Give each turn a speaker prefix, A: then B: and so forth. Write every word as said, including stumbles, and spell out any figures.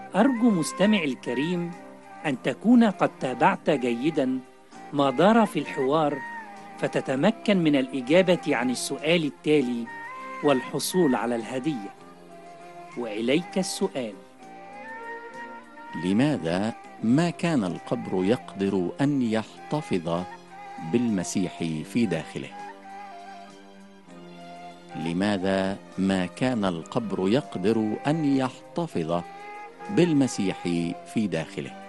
A: أرجو مستمعي الكريم أن تكون قد تابعت جيدا ما دار في الحوار، فتتمكن من الإجابة عن السؤال التالي والحصول على الهدية. وإليك السؤال:
B: لماذا ما كان القبر يقدر أن يحتفظ بالمسيح في داخله؟ لماذا ما كان القبر يقدر أن يحتفظ بالمسيح في داخله؟